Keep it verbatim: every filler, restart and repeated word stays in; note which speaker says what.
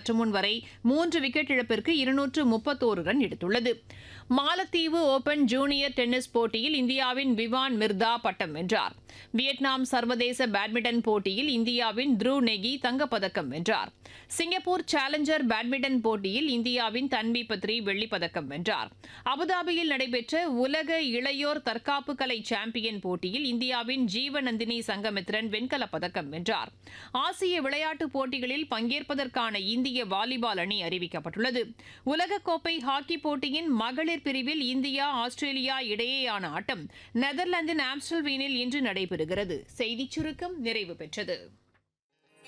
Speaker 1: சற்று முன் வரை மூன்று விக்கெட் இழப்பிற்கு இருநூற்று முப்பத்தோரு ரன் எடுத்துள்ளது. மாலத்தீவு ஓபன் ஜூனியர் டென்னிஸ் போட்டியில் இந்தியாவின் விவான் மிர்தா பட்டம் வென்றார். வியட்நாம் சர்வதேச பேட்மிண்டன் போட்டியில் இந்தியாவின் த்ருவ் நெகி தங்கப்பதக்கம் வென்றார். சிங்கப்பூர் சேலஞ்சர் பேட்மிண்டன் போட்டியில் இந்தியாவின் தன்வி பத்ரி வெள்ளிப்பதக்கம் வென்றார். அபுதாபியில் நடைபெற்ற உலக இளையோர் தற்காப்பு கலை சாம்பியன் போட்டியில் இந்தியாவின் ஜீவநந்தினி சங்கமித்ரன் வெண்கலப் பதக்கம் வென்றார். ஆசிய விளையாட்டுப் போட்டிகளில் பங்கேற்பதற்கான இந்திய வாலிபால் அணி அறிவிக்கப்பட்டுள்ளது. உலகக்கோப்பை ஹாக்கி போட்டியின் மகளிர் பிரிவில் இந்தியா ஆஸ்திரேலியா இடையேயான ஆட்டம் நெதர்லாந்தின் ஆம்ஸ்டல்வீனில் இன்று நடைபெறுகிறது. செய்திச் சுருக்கம் நிறைவு பெற்றது.